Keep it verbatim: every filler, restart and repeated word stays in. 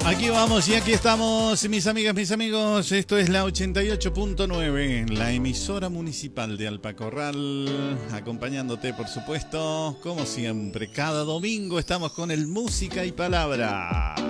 Aquí vamos y aquí estamos, mis amigas, mis amigos. Esto es la ochenta y ocho punto nueve, la emisora municipal de Alpacorral, acompañándote, por supuesto, como siempre. Cada domingo estamos con el Música y Palabra.